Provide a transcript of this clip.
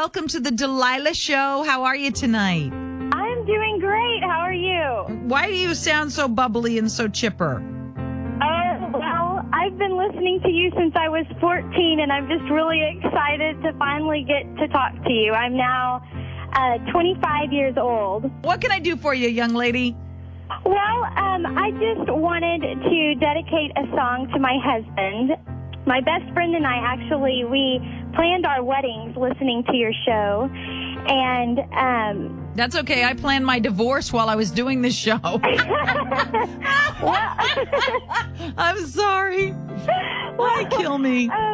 welcome to the Delilah Show. How are you tonight? I'm doing great. How are you? Why do you sound so bubbly and so chipper? Well, I've been listening to you since I was 14, and I'm just really excited to finally get to talk to you. I'm now 25 years old. What can I do for you, young lady? Well, I just wanted to dedicate a song to my husband. My best friend and I we planned our weddings listening to your show. And That's okay. I planned my divorce while I was doing this show. I'm sorry. Why kill me?